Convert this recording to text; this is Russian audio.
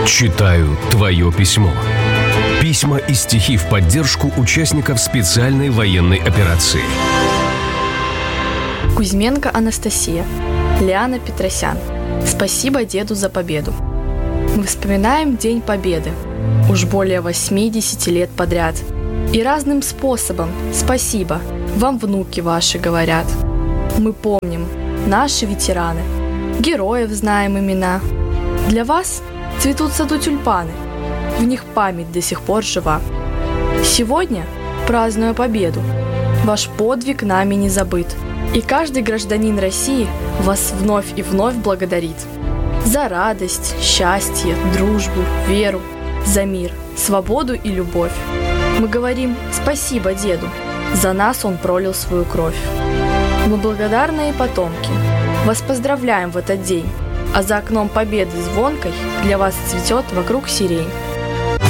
Читаю твое письмо. Письма и стихи в поддержку участников специальной военной операции. Кузьменко Анастасия, Лиана Петросян. Спасибо деду за победу. Мы вспоминаем День Победы уж более 80 лет подряд. И разным способом спасибо вам внуки ваши говорят. Мы помним, наши ветераны, героев знаем имена. Для вас цветут в саду тюльпаны, в них память до сих пор жива. Сегодня, празднуя победу, ваш подвиг нами не забыт. И каждый гражданин России вас вновь и вновь благодарит. За радость, счастье, дружбу, веру, за мир, свободу и любовь. Мы говорим спасибо деду, за нас он пролил свою кровь. Мы благодарные потомки, вас поздравляем в этот день, а за окном победы звонкой для вас цветет вокруг сирень.